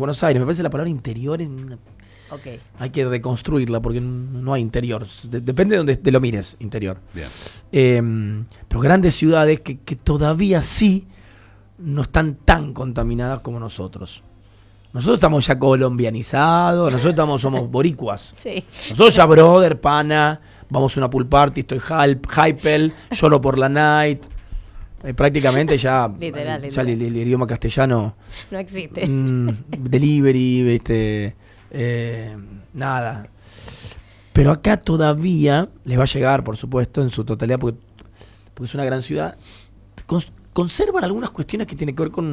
Buenos Aires. Me parece la palabra interior Okay. hay que reconstruirla porque no hay interior. Depende de donde te lo mires, interior. Bien. Pero grandes ciudades que todavía sí no están tan contaminadas como nosotros. Nosotros estamos ya colombianizados, nosotros somos boricuas. Sí. Nosotros ya brother, pana, vamos a una pool party, estoy hypel, lloro por la night. Prácticamente ya, Literal. el idioma castellano No existe. delivery, nada. Pero acá todavía les va a llegar, por supuesto, en su totalidad, porque es una gran ciudad. Conservan algunas cuestiones que tienen que ver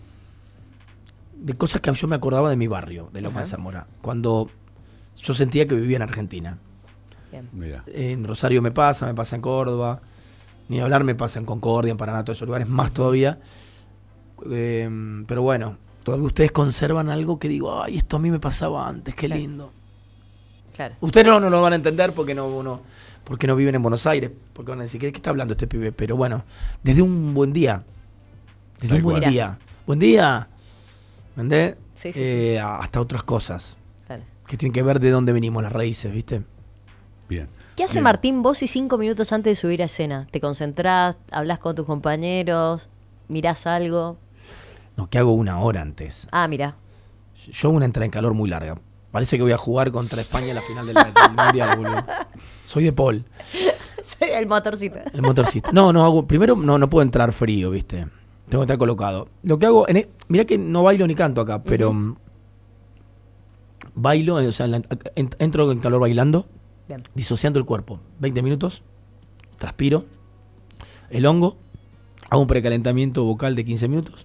de cosas que yo me acordaba de mi barrio, de Loma de Zamora, cuando yo sentía que vivía en Argentina. Bien. En Rosario me pasa en Córdoba, ni hablar me pasa en Concordia, en Paraná, todos esos lugares, más todavía. Pero bueno, todavía ustedes conservan algo que digo, ay, esto a mí me pasaba antes, qué lindo. Claro. Ustedes no lo van a entender porque no viven en Buenos Aires, porque van a decir, ¿qué está hablando este pibe? Pero bueno, desde un buen día, buen día, ¿entendés? Sí. Hasta otras cosas, Claro. que tienen que ver de dónde venimos, las raíces, ¿viste? Bien. ¿Qué hace Bien. Martín vos y 5 minutos antes de subir a escena? ¿Te concentrás, hablas con tus compañeros, mirás algo? No, que hago una hora antes. Ah, mirá. Yo hago una entrada en calor muy larga. Parece que voy a jugar contra España en la final del Mundial, boludo. Soy de Paul. Soy el motorcito. El motorcito. Primero no puedo entrar frío, ¿viste? Tengo que estar colocado. Lo que hago, mirá que no bailo ni canto acá, pero bailo, o sea, entro en calor bailando, Bien. disociando el cuerpo. 20 minutos, transpiro, elongo, hago un precalentamiento vocal de 15 minutos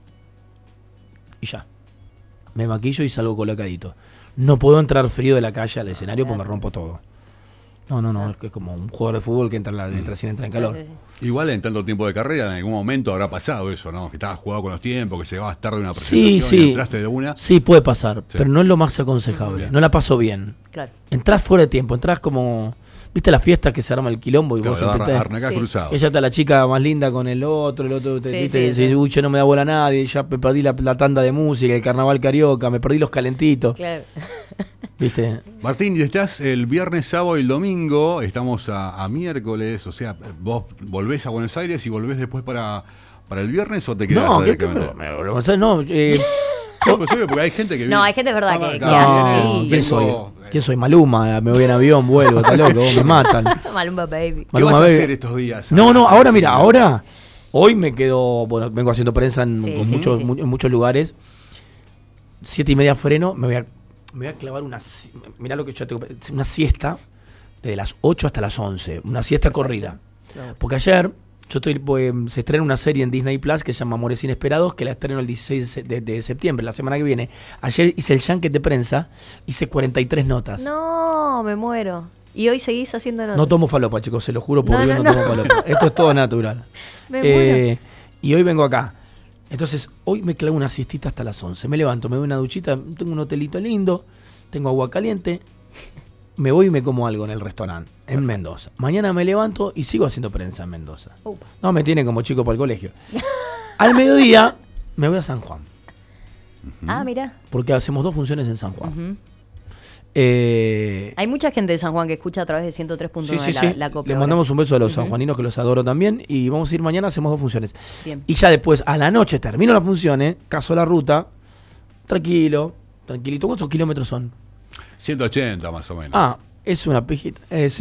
y ya. Me maquillo y salgo colocadito. No puedo entrar frío de la calle al escenario porque me rompo todo. No, es que es como un jugador de fútbol que entra sin entrar en calor. Sí. Igual en tanto tiempo de carrera, en algún momento habrá pasado eso, ¿no? Que estabas jugado con los tiempos, que llegabas tarde a una presentación y entraste de una. Sí, puede pasar, Sí. pero no es lo más aconsejable. Bien. No la paso bien. Claro. Entrás fuera de tiempo, entrás como... ¿Viste la fiesta que se arma el quilombo? Y Claro, vos siempre arrancás Sí. cruzado. ella está la chica más linda con el otro Sí, ¿viste? sí, Dice, sí. uy, che, no me da bola a nadie, ya me perdí la tanda de música, el carnaval carioca, me perdí los calentitos, Claro. ¿viste? Martín, y estás el viernes, sábado y el domingo, estamos a miércoles, o sea, vos volvés a Buenos Aires y volvés después para el viernes o te quedás No, directamente. No, pues, porque hay gente que viene. No, hay gente, es verdad, que claro. hace No, así. ¿quién soy? ¿Quién soy? Maluma, me voy en avión, vuelvo, está loco, me matan. Malumba Baby. ¿Qué Maluma vas a Baby. hacer estos días? No, ahora mira, hoy me quedo, bueno, vengo haciendo prensa en Sí. muchos lugares. 7:30 freno, me voy a clavar mirá lo que yo tengo, una siesta desde las 8 hasta las 11, una siesta corrida. No. Porque ayer se estrena una serie en Disney Plus que se llama Amores Inesperados, que la estreno el 16 de septiembre, la semana que viene. Ayer hice el junket de prensa, hice 43 notas. No, me muero. ¿Y hoy seguís haciendo notas? No tomo falopa, chicos, se lo juro por No, Dios, no, no no. tomo falopa. Esto es todo natural. Me muero. Y hoy vengo acá. Entonces, hoy me clavo una siestita hasta las 11. Me levanto, me doy una duchita, tengo un hotelito lindo, tengo agua caliente, me voy y me como algo en el restaurante, en Mendoza. Mañana me levanto y sigo haciendo prensa en Mendoza. Upa. No, me tiene como chico para el colegio. Al mediodía me voy a San Juan, Ah, mirá. porque hacemos 2 funciones en San Juan. Ujú. Eh, Hay mucha gente de San Juan que escucha a través de 103.9 sí. la copia. Le mandamos un beso a los Ujú. sanjuaninos que los adoro también. Y vamos a ir mañana, hacemos 2 funciones. Bien. Y ya después, a la noche, termino las funciones, caso la ruta, tranquilito. ¿Cuántos kilómetros son? 180 más o menos. Ah, es una pijita. Sí.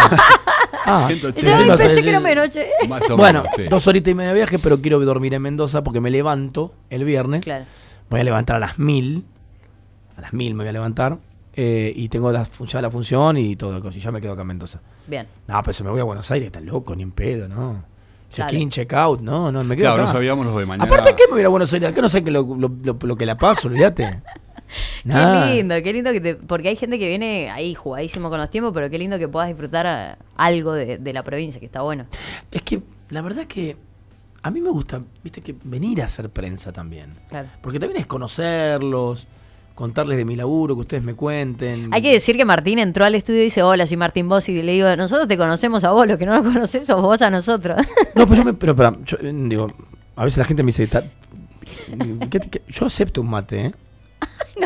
180. Ese sí, pensé sí, que era sí. menos, che. Más o Bueno, menos, sí. 2 horitas y media de viaje, pero quiero dormir en Mendoza porque me levanto el viernes. Claro. Voy a levantar a las 1000. A las 1000 me voy a levantar. Y tengo ya la función y todo. Y ya me quedo acá en Mendoza. Bien. No, pero si me voy a Buenos Aires, está loco, ni en pedo, ¿no? Claro. Check-in, check-out, no, me quedo Claro, acá. no sabíamos los de mañana. Aparte, ¿qué me voy a ir a Buenos Aires? Acá no sé lo que la paso, olvídate. Nada. Qué lindo porque hay gente que viene ahí jugadísimo con los tiempos, pero qué lindo que puedas disfrutar algo de la provincia, que está bueno. Es que la verdad que a mí me gusta, viste, que venir a hacer prensa también. Claro. Porque también es conocerlos, contarles de mi laburo, que ustedes me cuenten. Hay que decir que Martín entró al estudio y dice, hola, soy Martín Bossi, y le digo, nosotros te conocemos a vos, lo que no nos conocés sos vos a nosotros. No, pues yo digo, a veces la gente me dice, yo acepto un mate, ¿eh? No,